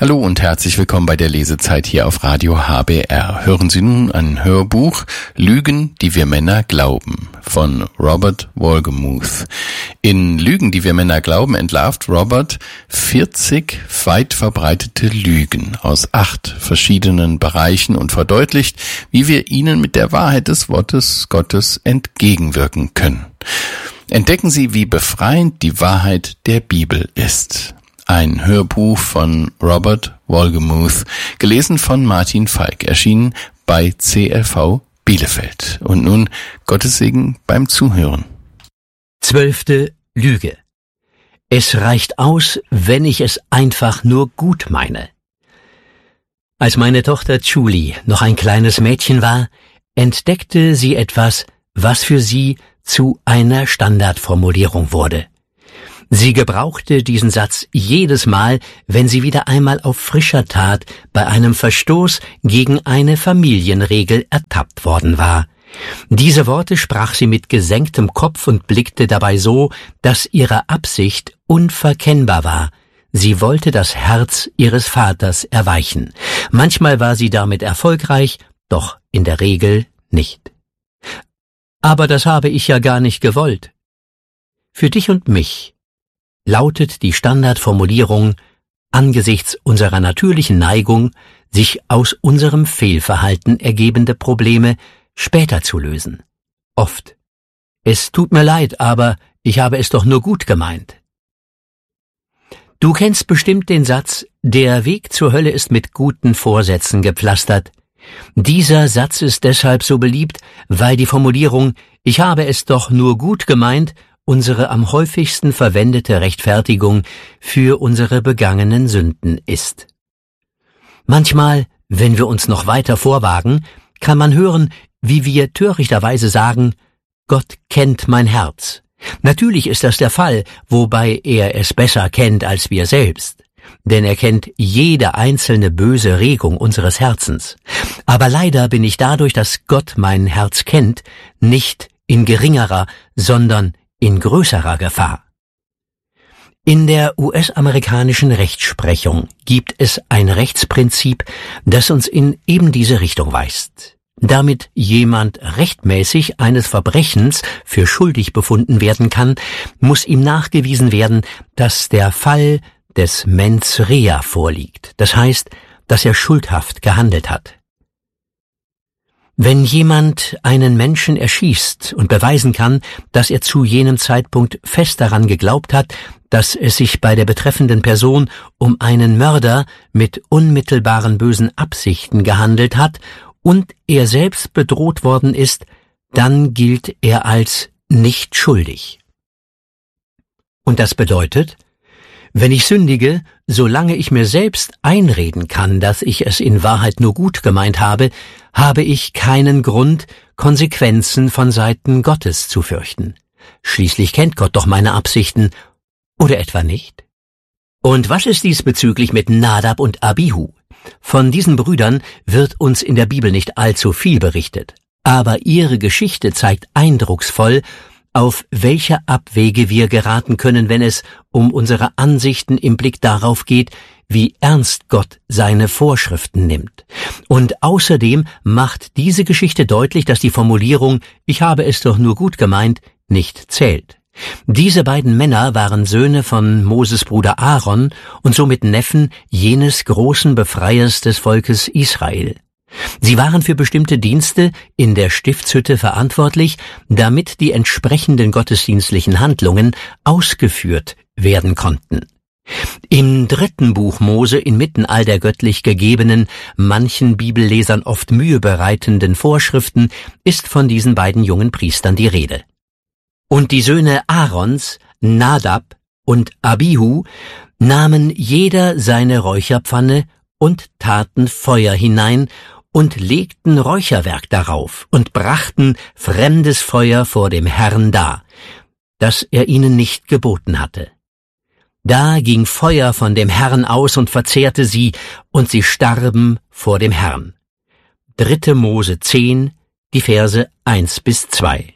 Hallo und herzlich willkommen bei der Lesezeit hier auf Radio HBR. Hören Sie nun ein Hörbuch Lügen, die wir Männer glauben von Robert Wolgemuth. In Lügen, die wir Männer glauben, entlarvt Robert 40 weit verbreitete Lügen aus 8 verschiedenen Bereichen und verdeutlicht, wie wir ihnen mit der Wahrheit des Wortes Gottes entgegenwirken können. Entdecken Sie, wie befreiend die Wahrheit der Bibel ist. Ein Hörbuch von Robert Wolgemuth, gelesen von Martin Falk, erschienen bei CLV Bielefeld. Und nun Gottes Segen beim Zuhören. 12. Lüge. Es reicht aus, wenn ich es einfach nur gut meine. Als meine Tochter Julie noch ein kleines Mädchen war, entdeckte sie etwas, was für sie zu einer Standardformulierung wurde. Sie gebrauchte diesen Satz jedes Mal, wenn sie wieder einmal auf frischer Tat bei einem Verstoß gegen eine Familienregel ertappt worden war. Diese Worte sprach sie mit gesenktem Kopf und blickte dabei so, dass ihre Absicht unverkennbar war. Sie wollte das Herz ihres Vaters erweichen. Manchmal war sie damit erfolgreich, doch in der Regel nicht. Aber das habe ich ja gar nicht gewollt. Für dich und mich lautet die Standardformulierung angesichts unserer natürlichen Neigung, sich aus unserem Fehlverhalten ergebende Probleme später zu lösen. Oft. Es tut mir leid, aber ich habe es doch nur gut gemeint. Du kennst bestimmt den Satz, der Weg zur Hölle ist mit guten Vorsätzen gepflastert. Dieser Satz ist deshalb so beliebt, weil die Formulierung »Ich habe es doch nur gut gemeint« unsere am häufigsten verwendete Rechtfertigung für unsere begangenen Sünden ist. Manchmal, wenn wir uns noch weiter vorwagen, kann man hören, wie wir törichterweise sagen, Gott kennt mein Herz. Natürlich ist das der Fall, wobei er es besser kennt als wir selbst. Denn er kennt jede einzelne böse Regung unseres Herzens. Aber leider bin ich dadurch, dass Gott mein Herz kennt, nicht in geringerer, sondern in größerer Gefahr. In der US-amerikanischen Rechtsprechung gibt es ein Rechtsprinzip, das uns in eben diese Richtung weist. Damit jemand rechtmäßig eines Verbrechens für schuldig befunden werden kann, muss ihm nachgewiesen werden, dass der Fall des mens rea vorliegt, das heißt, dass er schuldhaft gehandelt hat. Wenn jemand einen Menschen erschießt und beweisen kann, dass er zu jenem Zeitpunkt fest daran geglaubt hat, dass es sich bei der betreffenden Person um einen Mörder mit unmittelbaren bösen Absichten gehandelt hat und er selbst bedroht worden ist, dann gilt er als nicht schuldig. Und das bedeutet, wenn ich sündige, solange ich mir selbst einreden kann, dass ich es in Wahrheit nur gut gemeint habe, habe ich keinen Grund, Konsequenzen von Seiten Gottes zu fürchten. Schließlich kennt Gott doch meine Absichten, oder etwa nicht? Und was ist diesbezüglich mit Nadab und Abihu? Von diesen Brüdern wird uns in der Bibel nicht allzu viel berichtet, aber ihre Geschichte zeigt eindrucksvoll, auf welche Abwege wir geraten können, wenn es um unsere Ansichten im Blick darauf geht, wie ernst Gott seine Vorschriften nimmt. Und außerdem macht diese Geschichte deutlich, dass die Formulierung »Ich habe es doch nur gut gemeint« nicht zählt. Diese beiden Männer waren Söhne von Moses Bruder Aaron und somit Neffen jenes großen Befreiers des Volkes Israel. Sie waren für bestimmte Dienste in der Stiftshütte verantwortlich, damit die entsprechenden gottesdienstlichen Handlungen ausgeführt werden konnten. Im 3. Buch Mose, inmitten all der göttlich gegebenen, manchen Bibellesern oft Mühe bereitenden Vorschriften, ist von diesen beiden jungen Priestern die Rede. Und die Söhne Aarons, Nadab und Abihu, nahmen jeder seine Räucherpfanne und taten Feuer hinein und legten Räucherwerk darauf und brachten fremdes Feuer vor dem Herrn dar, das er ihnen nicht geboten hatte. Da ging Feuer von dem Herrn aus und verzehrte sie, und sie starben vor dem Herrn. 3. Mose 10, die Verse 1-2.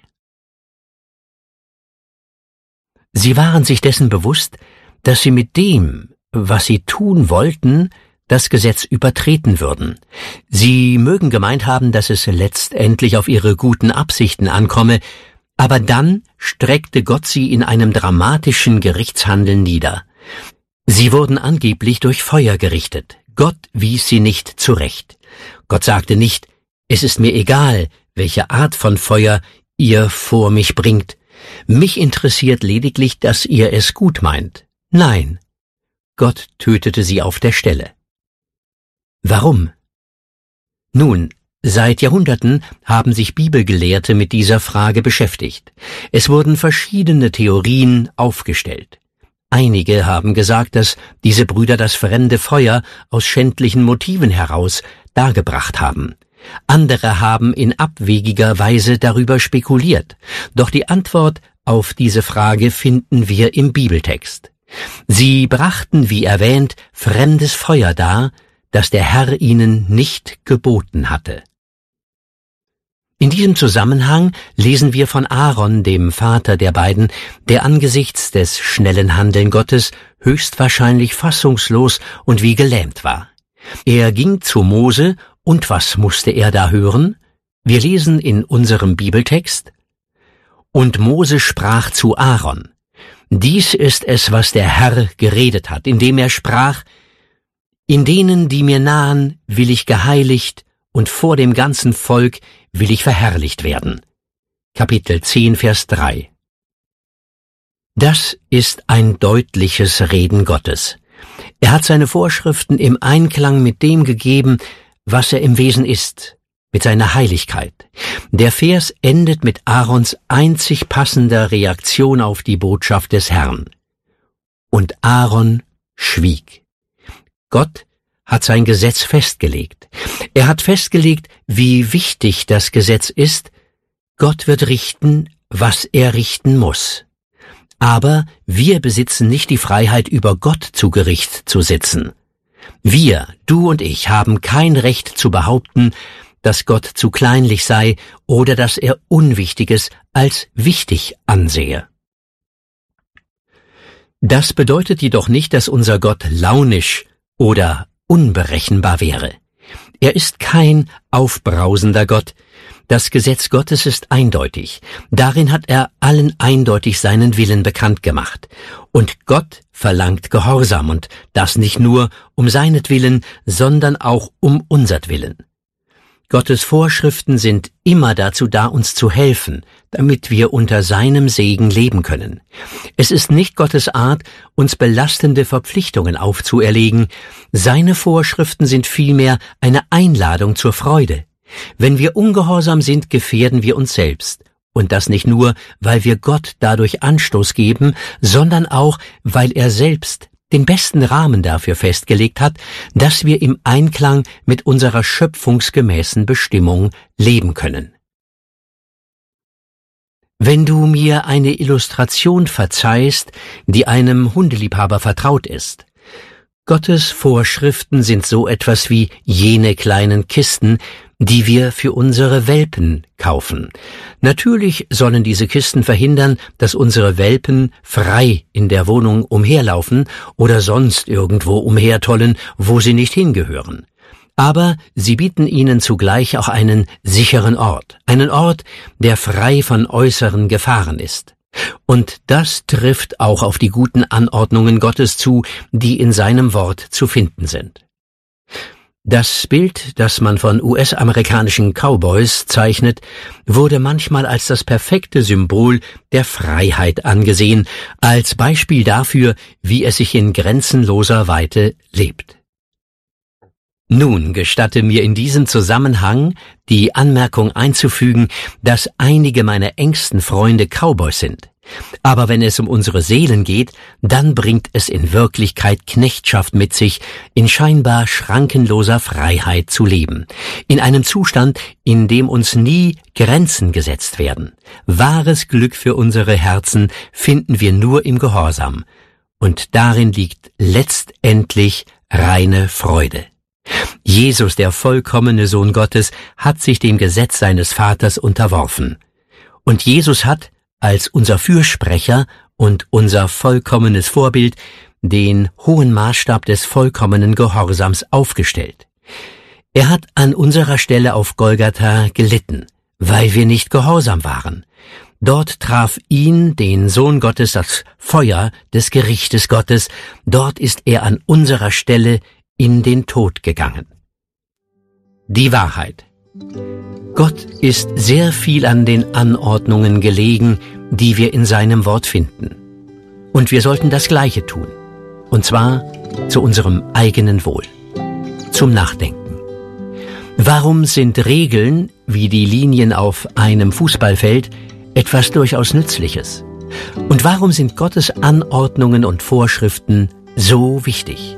Sie waren sich dessen bewusst, dass sie mit dem, was sie tun wollten, das Gesetz übertreten würden. Sie mögen gemeint haben, dass es letztendlich auf ihre guten Absichten ankomme, aber dann streckte Gott sie in einem dramatischen Gerichtshandeln nieder. Sie wurden angeblich durch Feuer gerichtet. Gott wies sie nicht zurecht. Gott sagte nicht, es ist mir egal, welche Art von Feuer ihr vor mich bringt. Mich interessiert lediglich, dass ihr es gut meint. Nein, Gott tötete sie auf der Stelle. Warum? Nun, seit Jahrhunderten haben sich Bibelgelehrte mit dieser Frage beschäftigt. Es wurden verschiedene Theorien aufgestellt. Einige haben gesagt, dass diese Brüder das fremde Feuer aus schändlichen Motiven heraus dargebracht haben. Andere haben in abwegiger Weise darüber spekuliert. Doch die Antwort auf diese Frage finden wir im Bibeltext. Sie brachten, wie erwähnt, fremdes Feuer dar, das der Herr ihnen nicht geboten hatte. In diesem Zusammenhang lesen wir von Aaron, dem Vater der beiden, der angesichts des schnellen Handeln Gottes höchstwahrscheinlich fassungslos und wie gelähmt war. Er ging zu Mose, und was musste er da hören? Wir lesen in unserem Bibeltext: Und Mose sprach zu Aaron: Dies ist es, was der Herr geredet hat, indem er sprach: In denen, die mir nahen, will ich geheiligt, und vor dem ganzen Volk will ich verherrlicht werden. Kapitel 10, Vers 3. Das ist ein deutliches Reden Gottes. Er hat seine Vorschriften im Einklang mit dem gegeben, was er im Wesen ist, mit seiner Heiligkeit. Der Vers endet mit Aarons einzig passender Reaktion auf die Botschaft des Herrn. Und Aaron schwieg. Gott hat sein Gesetz festgelegt. Er hat festgelegt, wie wichtig das Gesetz ist. Gott wird richten, was er richten muss. Aber wir besitzen nicht die Freiheit, über Gott zu Gericht zu sitzen. Wir, du und ich, haben kein Recht zu behaupten, dass Gott zu kleinlich sei oder dass er Unwichtiges als wichtig ansehe. Das bedeutet jedoch nicht, dass unser Gott launisch oder unberechenbar wäre. Er ist kein aufbrausender Gott. Das Gesetz Gottes ist eindeutig. Darin hat er allen eindeutig seinen Willen bekannt gemacht. Und Gott verlangt Gehorsam, und das nicht nur um seinetwillen, sondern auch um unsertwillen. Gottes Vorschriften sind immer dazu da, uns zu helfen, damit wir unter seinem Segen leben können. Es ist nicht Gottes Art, uns belastende Verpflichtungen aufzuerlegen. Seine Vorschriften sind vielmehr eine Einladung zur Freude. Wenn wir ungehorsam sind, gefährden wir uns selbst. Und das nicht nur, weil wir Gott dadurch Anstoß geben, sondern auch, weil er selbst den besten Rahmen dafür festgelegt hat, dass wir im Einklang mit unserer schöpfungsgemäßen Bestimmung leben können. Wenn du mir eine Illustration verzeihst, die einem Hundeliebhaber vertraut ist. Gottes Vorschriften sind so etwas wie jene kleinen Kisten, die wir für unsere Welpen kaufen. Natürlich sollen diese Kisten verhindern, dass unsere Welpen frei in der Wohnung umherlaufen oder sonst irgendwo umhertollen, wo sie nicht hingehören. Aber sie bieten ihnen zugleich auch einen sicheren Ort, einen Ort, der frei von äußeren Gefahren ist. Und das trifft auch auf die guten Anordnungen Gottes zu, die in seinem Wort zu finden sind. Das Bild, das man von US-amerikanischen Cowboys zeichnet, wurde manchmal als das perfekte Symbol der Freiheit angesehen, als Beispiel dafür, wie es sich in grenzenloser Weite lebt. Nun gestatte mir in diesem Zusammenhang die Anmerkung einzufügen, dass einige meiner engsten Freunde Cowboys sind. Aber wenn es um unsere Seelen geht, dann bringt es in Wirklichkeit Knechtschaft mit sich, in scheinbar schrankenloser Freiheit zu leben. In einem Zustand, in dem uns nie Grenzen gesetzt werden. Wahres Glück für unsere Herzen finden wir nur im Gehorsam. Und darin liegt letztendlich reine Freude. Jesus, der vollkommene Sohn Gottes, hat sich dem Gesetz seines Vaters unterworfen. Und Jesus hat, als unser Fürsprecher und unser vollkommenes Vorbild, den hohen Maßstab des vollkommenen Gehorsams aufgestellt. Er hat an unserer Stelle auf Golgatha gelitten, weil wir nicht gehorsam waren. Dort traf ihn, den Sohn Gottes, das Feuer des Gerichtes Gottes. Dort ist er an unserer Stelle in den Tod gegangen. Die Wahrheit. Gott ist sehr viel an den Anordnungen gelegen, die wir in seinem Wort finden. Und wir sollten das Gleiche tun. Und zwar zu unserem eigenen Wohl. Zum Nachdenken. Warum sind Regeln, wie die Linien auf einem Fußballfeld, etwas durchaus Nützliches? Und warum sind Gottes Anordnungen und Vorschriften so wichtig?